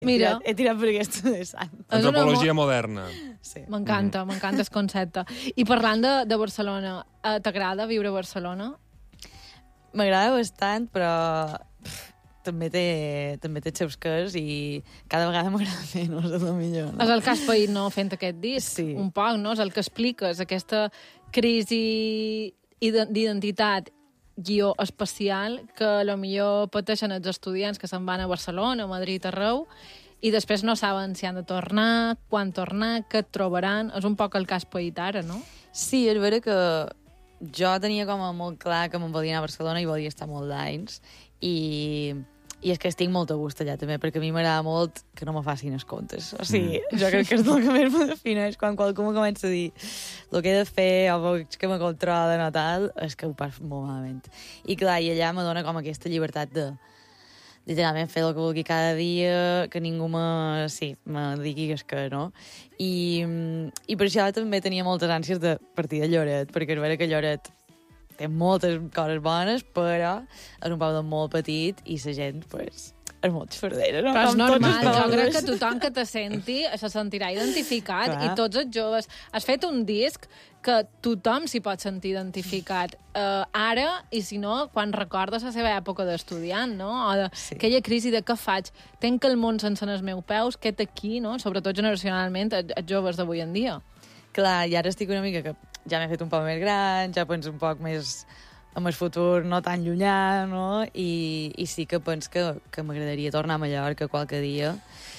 Mira. He tirat per aquesta vessant. Antropologia moderna. Sí. M'encanta el concepte. I parlant de Barcelona, t'agrada viure a Barcelona? M'agrada bastant, però també té els seus quers i cada vegada m'agrada menys, és el millor. No? És el que has paït, no?, fent aquest disc. Sí. Un poc, no? És el que expliques, aquesta crisi d'identitat guió especial que potser pateixen els estudiants que se'n van a Barcelona, a Madrid, arreu, i després no saben si han de tornar, quan tornar, què et trobaran. És un poc el que has paït ara, no? Sí, és vera que jo tenia com a molt clar que me'n volia anar a Barcelona i volia estar molt d'anys, i és que estic molt a gust allà també, perquè a mi m'agrada molt que no me facin els comptes. O sigui, jo crec que és el que més me defineix quan qualcú me comença a dir el que he de fer o veig que me controlen o tal, és que ho passo molt malament. I clar, i allà me dona com aquesta llibertat de literalment fer el que vulgui cada dia, que ningú me digui que no. I per això també tenia moltes ànsies de partir de Lloret, perquè és vera que Lloret té moltes coses bones, però és un poble molt petit i la gent, pues, és molt xafardera, no? Però és Com normal, tots els jo crec pobles. que tothom que te senti se sentirà identificat. Clar. I tots els joves. Has fet un disc que tothom s'hi pot sentir identificat. Ara, i si no, quan recordes la seva època d'estudiant, no? O aquella crisi de què faig? Tenc el món sense els meus peus, què té aquí, no? Sobretot generacionalment, els joves d'avui en dia. Clar, i ara estic una mica que ja m'he fet un poc més gran, ja penso un poc més en el futur no tan llunyà, no? I sí que penso que m'agradaria tornar a Mallorca qualque dia,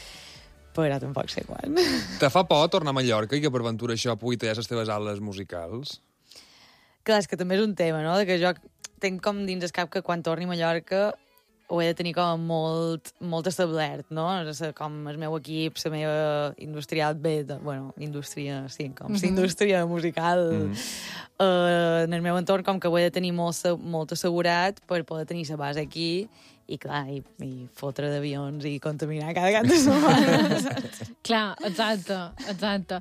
però tampoc sé quan. Te fa por tornar a Mallorca i que per ventura això pugui tallar les teves ales musicals? Clar, és que també és un tema, no? De que jo tinc com dins el cap que quan torni a Mallorca ho he de tenir com molt establert, no? Com el meu equip, la meva indústria indústria, sí, com la indústria musical en el meu entorn, com que ho he de tenir molt assegurat per poder tenir la base aquí i, clar, i fotre d'avions i contaminar cada cap de setmana. Clar, exacte.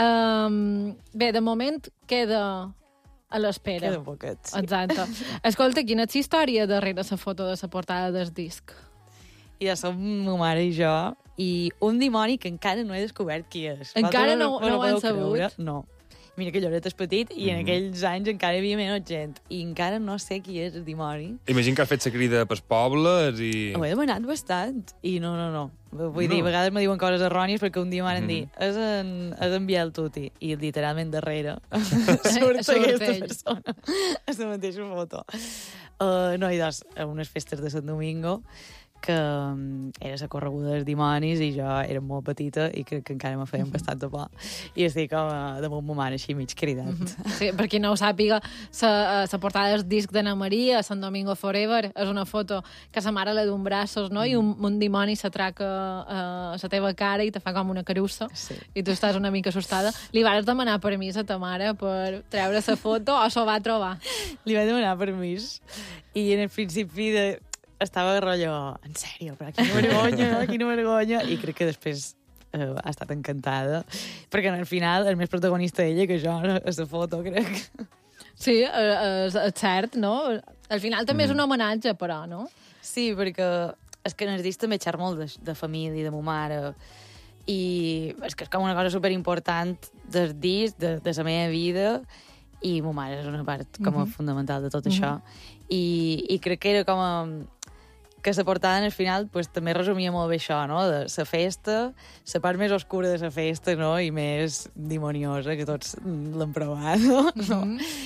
Bé, de moment queda a l'espera. Queda un poquet, sí. Exacte. Escolta, quina és la història darrere la foto de la portada del disc? I ja som ma mare i jo, i un dimoni que encara no he descobert qui és. Encara no ho han podeu sabut? creure? No. Mira que Lloret és petit i en aquells anys encara hi havia menys gent. I encara no sé qui és el dimoni. Imagina que has fet la crida pels pobles i... Ho he demanat bastant. I no. Vull dir, a vegades me diuen coses errònies perquè un dia m'han dit és en Biel Tuti. I literalment darrere surt aquesta persona. És la mateixa foto. No, i doncs, a unes festes de Sant Domingo que era la correguda dels dimonis i jo era molt petita i crec que encara me feien bastant de por. I estic com damunt ma mare així mig cridat. Sí, per qui no ho sàpiga, la portada del disc d'Anna Maria, Sant Domingo Forever, és una foto que sa mare la d'un braços, no? I un dimoni s'atraca a la teva cara i te fa com una carussa. Sí. I tu estàs una mica assustada. Li vas demanar permís a ta mare per treure la foto o s'ho va trobar? Li vaig demanar permís i en el principi estava rotllo, en sèrio, però quina vergonya, i crec que després ha estat encantada, perquè al final el més protagonista ella que jo a la foto, crec. Sí, és cert, no? Al final també és un homenatge, però, no? Sí, perquè és que en el disc també xerro molt de família, de ma mare, i és que és com una cosa superimportant del disc, de la meva vida, i ma mare és una part com a fundamental de tot això. I crec que era com que la portada al final pues, també resumia molt bé això, no? De la festa, la part més oscura de la festa, no? I més dimoniosa, que tots l'han provat, no?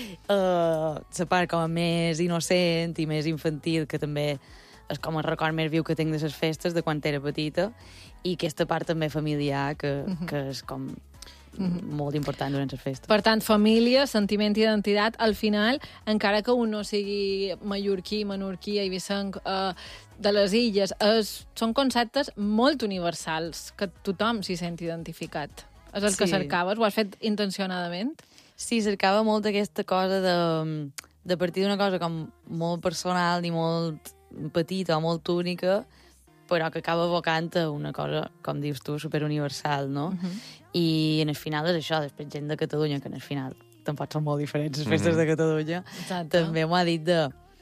La part com més innocent i més infantil, que també és com el record més viu que tinc de les festes de quan era petita, i aquesta part també familiar, que és com molt important durant les festes. Per tant, família, sentiment i identitat, al final, encara que un no sigui mallorquí, menorquí, eivissenc, de les illes, són conceptes molt universals, que tothom s'hi sent identificat. És el que cercaves? Ho has fet intencionadament? Sí, cercava molt aquesta cosa de partir d'una cosa com molt personal i molt petita o molt única, però que acaba evocant una cosa, com dius tu, superuniversal, no? I en el final és això, després gent de Catalunya, que en el final tampoc són molt diferents les festes de Catalunya, també m'ho ha dit de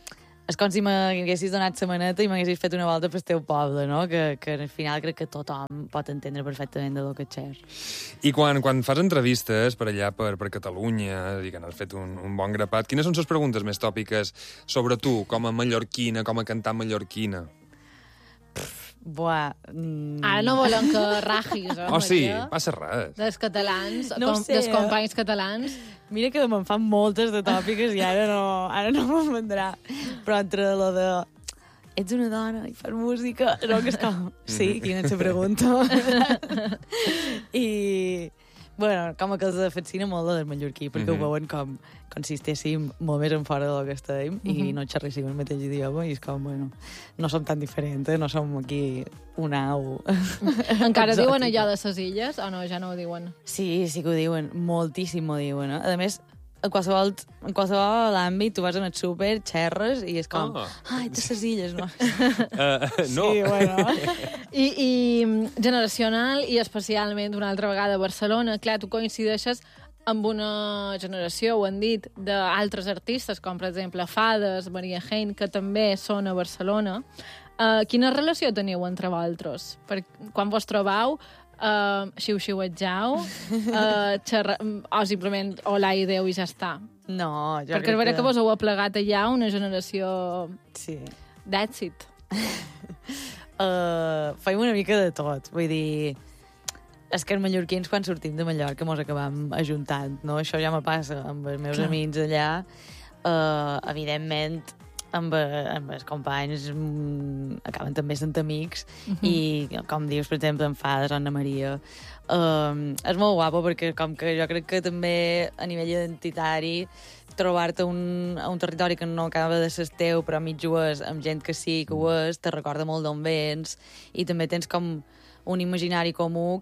és com si m'haguessis donat la maneta i m'haguessis fet una volta pel teu poble, no? Que al final crec que tothom pot entendre perfectament de lo que xer. I quan fas entrevistes per allà, per Catalunya, i que n'has fet un bon grapat, quines són les preguntes més tòpiques sobre tu, com a mallorquina, com a cantant mallorquina? Buah. Ara no volen que ragis, Oh, sí, passa res. dels catalans, No ho sé, dels companys catalans. Mira que me'n fan moltes de tòpiques i ara no me'n vendrà. Però entre lo de... Ets una dona i fas música... No, que és com... Sí, quina és la pregunta? I... Bueno, com que els fascina molt lo del mallorquí, perquè ho veuen com si estéssim molt més en fora del que estem i no xerréssim el mateix idioma i és com, bueno, no som tan diferents, no som aquí una au. Encara diuen allò de ses illes o no, ja no ho diuen? Sí que ho diuen, moltíssim ho diuen. A més, en qualsevol àmbit tu vas en el súper, xerres i és com, ai, de ses illes, no? No. Sí, bueno. I generacional i especialment una altra vegada a Barcelona, clar, tu coincideixes amb una generació, ho han dit, d'altres artistes, com per exemple Fades, Maria Hein, que també són a Barcelona. Quina relació teniu entre vosaltres? Quan vos trobau, xiu-xiuetjau, o simplement hola i Déu i ja està? No, jo Perquè és vera que vos heu aplegat allà una generació d'èxit. Faim una mica de tot, vull dir... És que els mallorquins, quan sortim de Mallorca, mos acabam ajuntant, no? Això ja me passa amb els meus amics allà. Evidentment, amb els companys acaben també sent amics i, com dius, per exemple, en Fades, Anna Maria. És molt guapo perquè com que jo crec que també a nivell identitari trobar-te a un territori que no acaba de ser teu però mig ho és, amb gent que sí que ho és, te recorda molt d'on vens i també tens com un imaginari comú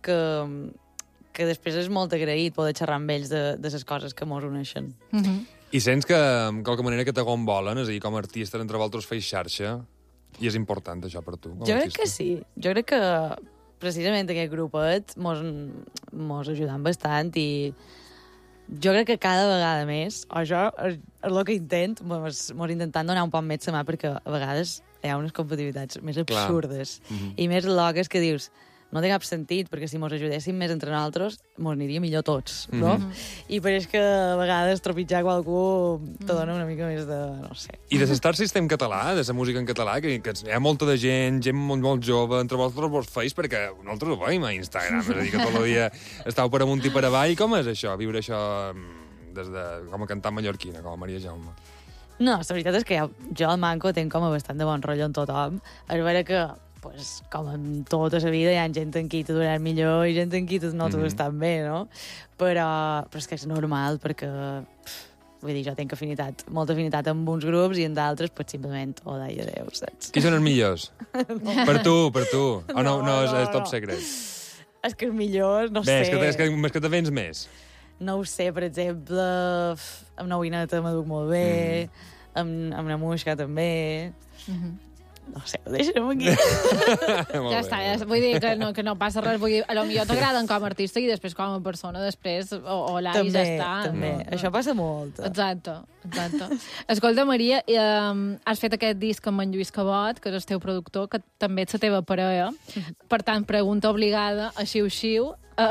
que després és molt agraït poder xerrar amb ells de les coses que mos uneixen. I sents que, de qualque manera, que t'agombolen, és a dir, com a artistes, entre vosaltres feis xarxa, i és important, això, per tu, com a Jo crec artista? que sí. Jo crec que precisament aquest grupet mos ajudant bastant i jo crec que cada vegada més, o jo és el que intent, mos intentant donar un poc més la mà perquè a vegades hi ha unes compatibilitats més absurdes i més loques que dius no té cap sentit, perquè si mos ajudéssim més entre nosaltres, mos aniria millor tots, no? I pareix que a vegades trepitjar qualcú te dona una mica més de... no sé. I de l'Star System català, de la música en català, que hi ha molta de gent molt, molt jove, entre vosaltres vos feis, perquè nosaltres ho veiem a Instagram, és a dir, que tot el dia estàu per amunt i per avall. Com és això, viure això com a cantant mallorquina, com a Maria Jaume? No, la veritat és que jo al Manco tenc com a bastant de bon rotllo amb tothom. És vera que pues, com en tota la vida hi ha gent en qui t'ho donarà millor i gent en qui no t'ho estan bé, no? Però és que és normal, perquè vull dir, jo tenc molta afinitat amb uns grups i en d'altres, pues, simplement, hola i adéu, saps? Qui són els millors? Per tu. O no, és top secret? És que els millors, no sé. És que te vens més. No ho sé, per exemple, amb Nouineta m'aduc molt bé, amb Namushka també... No sé, ho deixem aquí. Ja està, vull dir que no passa res. Vull dir, potser t'agraden com a artista i després com a persona, després, hola, i ja està. També, això passa molt. Exacte. Escolta, Maria, has fet aquest disc amb en Lluís Cabot, que és el teu productor, que també és la teva parella. Per tant, pregunta obligada, a xiu-xiu,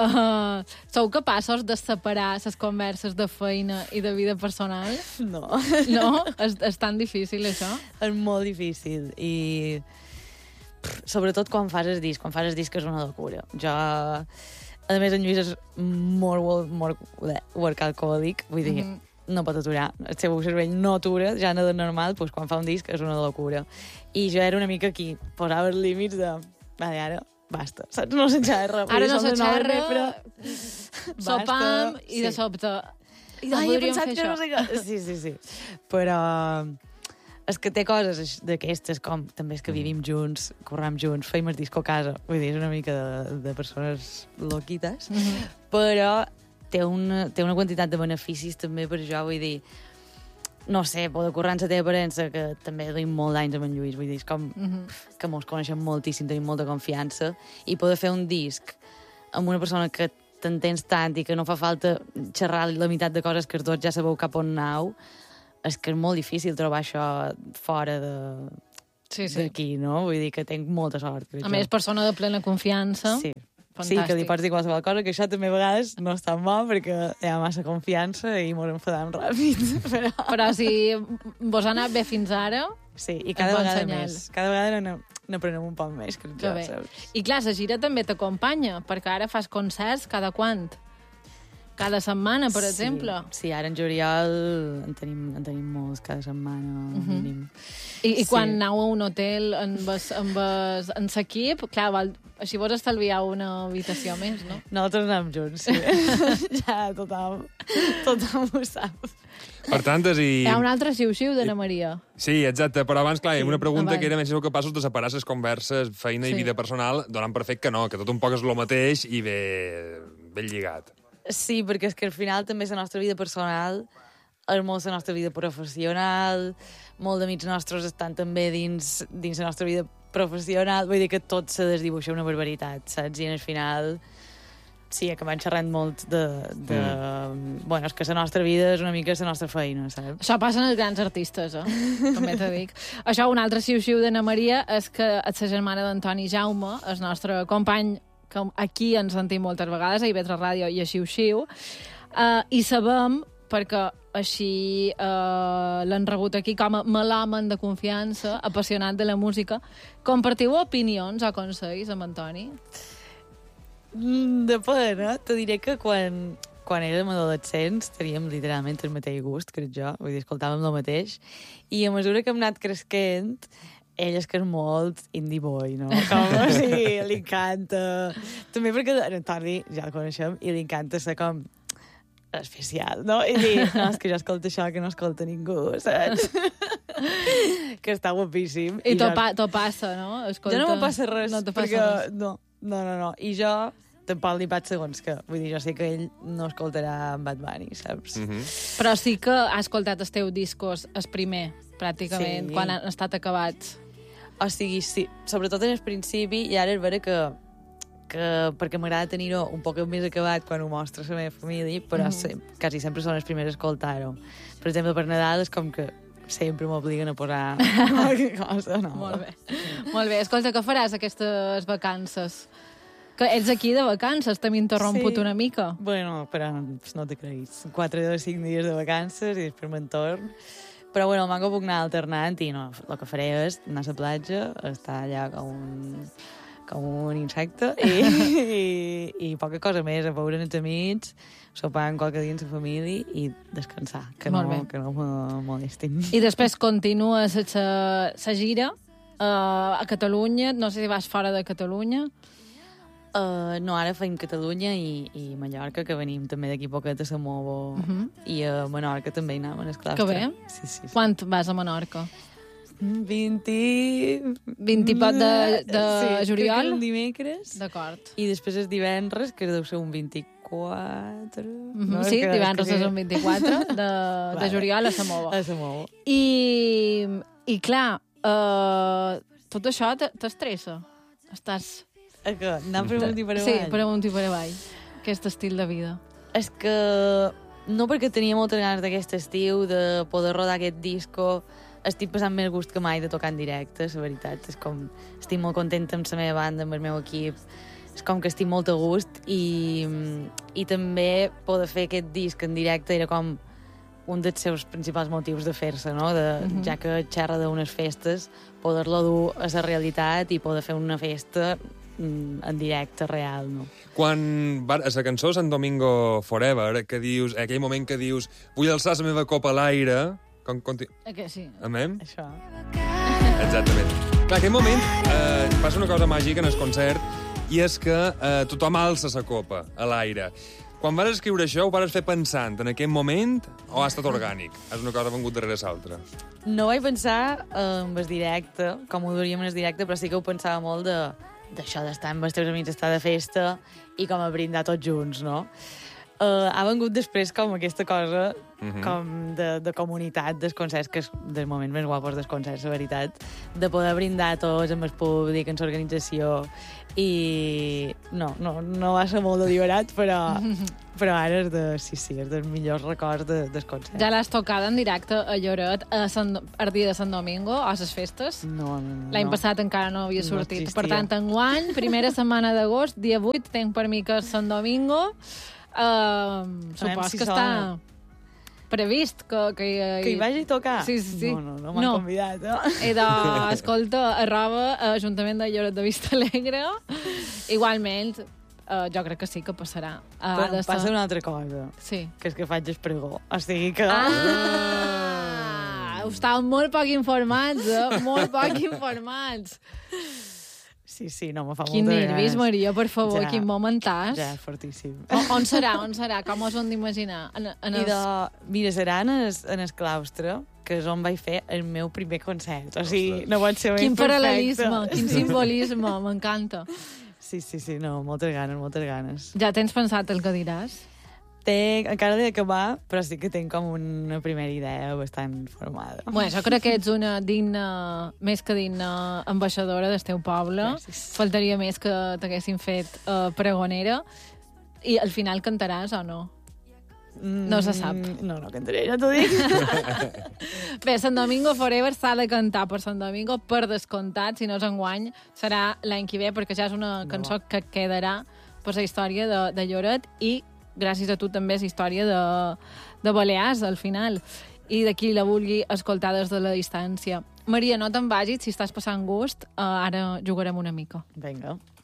sou capaços de separar les converses de feina i de vida personal? No. No? És tan difícil, això? És molt difícil i sobretot quan fas el disc és una locura. Jo, a més, en Lluís és molt workaholic, vull dir, no pot aturar. El seu cervell no atura, ja no de normal, doncs quan fa un disc és una locura. I jo era una mica aquí, posava els límits de... Vale, ara basta, saps? No se xerra. Ara no se xerra, però... sopam i de sobte... Ai, he pensat que no sé què... Sí. Però és que té coses d'aquestes, com també és que vivim junts, correm junts, feim el disco a casa, vull dir, és una mica de persones loquites, però té una quantitat de beneficis també per això, vull dir, no sé, poder currar en la teva aparença, que també duim molt d'anys amb en Lluís, vull dir, és com que mos coneixem moltíssim, tenim molta confiança, i poder fer un disc amb una persona que t'entens tant i que no fa falta xerrar la meitat de coses que tots ja sabeu cap on anau, és que és molt difícil trobar això fora d'aquí, no? Vull dir que tenc molta sort. A més, persona de plena confiança. Sí. Fantàstic. Sí, que li pots dir qualsevol cosa, que això també a vegades no és tan bo perquè hi ha massa confiança i mos enfadam ràpid. Però si vos ha anat bé fins ara... Sí, i cada vegada més. Cada vegada n'aprenem un poc més, crec jo, saps? I clar, la gira també t'acompanya, perquè ara fas concerts cada quant? Cada setmana, per exemple? Sí, ara en juliol en tenim molts cada setmana. I quan aneu a un hotel amb l'equip, clar, així vos estalvieu una habitació més, no? Nosaltres anem junts, sí. Ja tothom ho sap. Per tant, Hi ha un altre xiu-xiu d'Anna Maria. Sí, exacte, però abans, clar, hi ha una pregunta que era si sou capaços de separar les converses, feina i vida personal, donant per fet que no, que tot un poc és el mateix i ben lligat. Sí, perquè és que al final també la nostra vida personal és molt la nostra vida professional, molts d'amics nostres estan també dins la nostra vida professional, vull dir que tot se desdibuixa una barbaritat, saps? I al final sí, acabem xerrant molt Bueno, és que la nostra vida és una mica la nostra feina, saps? Això passa en els grans artistes, també t'ho dic. Això, un altre xiu-xiu d'Anna Maria és que és la germana d'Antoni Jaume, el nostre company, que aquí ens sentim moltes vegades, a IB3 Ràdio i a Xiu-Xiu, i sabem, perquè així l'han rebut aquí com a melòman de confiança, apassionat de la música, compartiu opinions o consells amb Antoni? Depèn, eh? Te diré que quan érem adolescents teníem literalment el mateix gust, crec jo, vull dir, escoltàvem el mateix, i a mesura que hem anat cresquent, ell és que és molt indie boy, no? Com, o sigui, li encanta... També perquè l'Antoni ja el coneixem i li encanta ser com especial, no? I dir, no, és que jo escolto això que no escolta ningú, saps? Que està guapíssim. I t'ho passa, no? Jo no me passa res, perquè... No. I jo tampoc li vaig segons que... Vull dir, jo sé que ell no escoltarà Bad Bunny, saps? Però sí que ha escoltat els teus discos, el primer, pràcticament, quan han estat acabats. O sigui, sí, sobretot en el principi, i ara és vera que perquè m'agrada tenir-ho un poc més acabat quan ho mostra la meva família, però quasi sempre són els primers a escoltar-ho. Per exemple, per Nadal és com que sempre m'obliguen a posar qualque cosa nova. Molt bé. Escolta, què faràs aquestes vacances? Que ets aquí de vacances, t'hem interromput una mica. Bueno, però no te creguis. 4 o 5 dies de vacances i després me'n torn. Però bueno, el mango puc anar alternant i no, el que faré és anar a la platja, estar allà com un insecte i poca cosa més, a veure els amics, sopar amb qualque dia amb la família i descansar, que no me molestin. I després continues la gira a Catalunya, no sé si vas fora de Catalunya. No, ara feim Catalunya i Mallorca, que venim també d'aquí poquet a Samovo, i a Menorca també hi anàvem, esclar. Que bé. Sí. Quan vas a Menorca? 20 i poc de juliol? Crec que és un dimecres. D'acord. I després és divendres, que deu ser un 24. No? Sí, divendres és un 24 de juliol a Samovo. A Samovo. I clar, tot això t'estressa. Estàs... Anar per amunt i per avall. Sí, per amunt i per avall. Aquest estil de vida. És que no perquè tenia moltes ganes d'aquest estiu, de poder rodar aquest disco, estic passant més gust que mai de tocar en directe, la veritat. És com, estic molt contenta amb la meva banda, amb el meu equip. És com que estic molt a gust i també poder fer aquest disc en directe era com un dels seus principals motius de fer-se, no? Ja que xerra d'unes festes, poder-lo dur a la realitat i poder fer una festa en directe real, no? Quan a la cançó Sant Domingo Forever, que dius, aquell moment que dius vull alçar la meva copa a l'aire... Sí. Amém? Això. Exactament. Clar, aquell moment passa una cosa màgica en el concert i és que tothom alça la copa a l'aire. Quan vas escriure això, ho vas fer pensant en aquell moment o ha estat orgànic? És una cosa vengut darrere l'altra? No vaig pensar en el directe, com ho duríem en el directe, però sí que ho pensava molt d'això d'estar amb els teus amics, estar de festa i com a brindar tots junts, no? ha vengut després com aquesta cosa com de comunitat dels concerts, que és del moment més guapos dels concerts, la veritat, de poder brindar tots amb el públic, en l'organització, i no va ser molt deliberat, però ara és és dels millors records dels concerts. Ja l'has tocada en directe a Lloret el dia de Sant Domingo, a les festes? No. L'any passat encara no havia sortit. existia. Per tant, enguany, primera setmana d'agost, dia 8, tenc per mi que és Sant Domingo. Supos si que sona. està previst que Que hi vagi a tocar? Sí. No m'han convidat. He d'escolta, arroba Ajuntament de Lloret de Vista Alegre. Igualment, jo crec que sí que passarà. Però passa una altra cosa, Sí. que és que faig el pregó. O sigui que... Estàvem molt poc informats, molt poc informats. Sí, no, me fa Quin molta nervis, ganes. Maria, per favor, Ja. quin momentàs. Ja, fortíssim. On serà? Com us ho hem d'imaginar? Mira, serà en el claustre, que és on vaig fer el meu primer concert. O sigui, no pot ser més Quin perfecte. paral·lelisme, quin simbolisme, m'encanta. Sí, no, moltes ganes. Ja tens pensat el que diràs? Encara d'he d'acabar, però sí que tinc com una primera idea bastant formada. Bé, jo crec que ets una digna, més que digna ambaixadora del teu poble. Gràcies. Faltaria més que t'haguessin fet pregonera. I al final cantaràs o no? No se sap. No cantaré, ja t'ho dic. Bé, Sant Domingo Forever s'ha de cantar per Sant Domingo, per descomptat, si no és enguany, serà l'any que ve, perquè ja és una cançó que quedarà per la història de Lloret i gràcies a tu també és història de Balears, al final, i de qui la vulgui escoltar des de la distància. Maria, no te'n vagis, si estàs passant gust, ara jugarem una mica. Vinga.